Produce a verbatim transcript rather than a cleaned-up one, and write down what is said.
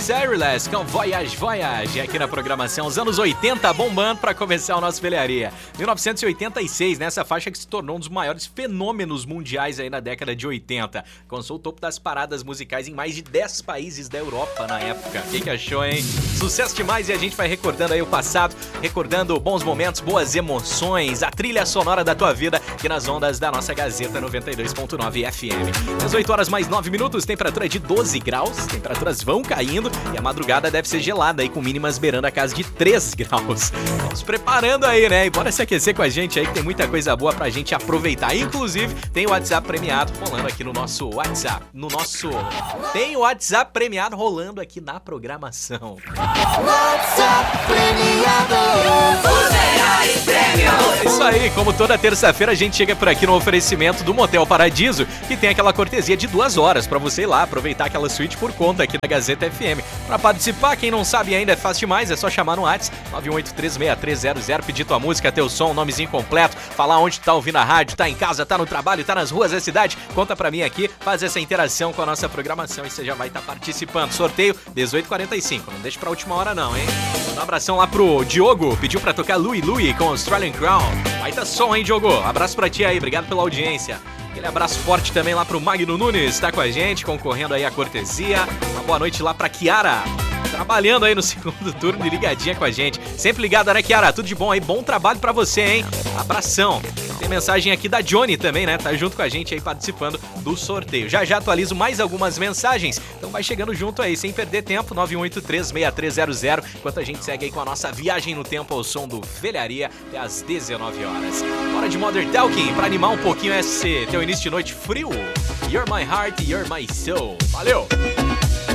Cyrus com Voyage Voyage aqui na programação. Os anos oitenta bombando para começar o nosso Velharia. mil novecentos e oitenta e seis, nessa faixa que se tornou um dos maiores fenômenos mundiais aí na década de oitenta. Alcançou o topo das paradas musicais em mais de dez países da Europa na época. O que, que achou, hein? Sucesso demais, e a gente vai recordando aí o passado, recordando bons momentos, boas emoções, a trilha sonora da tua vida aqui nas ondas da nossa Gazeta noventa e dois ponto nove F M. dezoito horas mais nove minutos, temperatura de doze graus, temperaturas vão caindo e a madrugada deve ser gelada aí, com mínimas beirando a casa de três graus. Vamos preparando aí, né? E bora se aquecer com a gente aí, que tem muita coisa boa pra gente aproveitar. Inclusive, tem o WhatsApp premiado rolando aqui no nosso WhatsApp. No nosso... Tem o WhatsApp premiado rolando aqui na programação. WhatsApp premiado. É isso aí, como toda terça-feira a gente chega por aqui no oferecimento do Motel Paradiso, que tem aquela cortesia de duas horas pra você ir lá aproveitar aquela suíte por conta aqui da Gazeta F M. Pra participar, quem não sabe ainda, é fácil demais, é só chamar no WhatsApp nove um oito três seis três zero zero, pedir tua música, teu som, nomezinho completo, falar onde tu tá ouvindo a rádio, tá em casa, tá no trabalho, tá nas ruas da cidade, conta pra mim aqui, faz essa interação com a nossa programação e você já vai estar tá participando. Sorteio dezoito e quarenta e cinco, não deixa pra última hora não, hein? Um abração lá pro Diogo, pediu pra tocar Louie Louie com Australian Crown. Vai tá som, hein, Diogo? Abraço pra ti aí, obrigado pela audiência. Aquele abraço forte também lá pro Magno Nunes, tá com a gente, concorrendo aí à cortesia. Uma boa noite lá pra Kiara, trabalhando aí no segundo turno e ligadinha com a gente. Sempre ligada, né, Kiara? Tudo de bom aí, bom trabalho pra você, hein? Abração. Tem mensagem aqui da Johnny também, né? Tá junto com a gente aí participando do sorteio. Já já atualizo mais algumas mensagens, então vai chegando junto aí, sem perder tempo, nove um oito três seis três zero zero, enquanto a gente segue aí com a nossa viagem no tempo ao som do Velharia até às dezenove horas. Hora de Modern Talking, pra animar um pouquinho esse teu início de noite frio. You're my heart, you're my soul. Valeu!